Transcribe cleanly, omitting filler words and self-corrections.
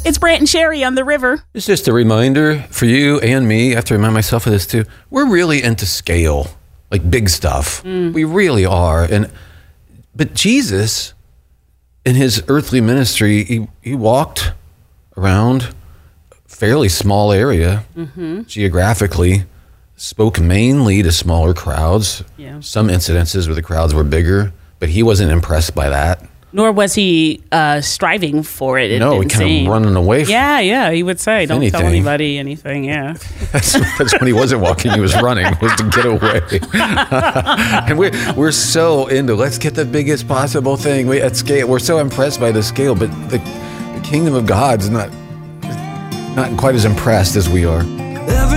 It's Brant and Sherry on the river. It's just a reminder for you and me. I have to remind myself of this too. We're really into scale, like big stuff. We really are. But Jesus, in his earthly ministry, he walked around a fairly small area geographically, spoke mainly to smaller crowds. Yeah. Some incidences where the crowds were bigger, but he wasn't impressed by that. Nor was he striving for it. No, he kind of running away from Yeah, he would say, don't tell anything. anybody anything, yeah. That's when he wasn't walking, he was running, was to get away. And we're so into, let's get the biggest possible thing at scale. We're so impressed by the scale, but the kingdom of God's not quite as impressed as we are.